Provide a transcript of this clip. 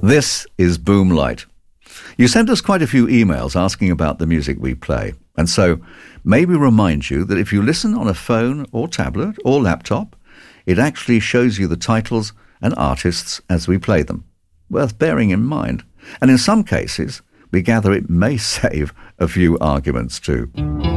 This is Boomlight. You sent us quite a few emails asking about the music we play, and so may we remind you that if you listen on a phone or tablet or laptop, it actually shows you the titles and artists as we play them. Worth bearing in mind. And in some cases, we gather it may save a few arguments too.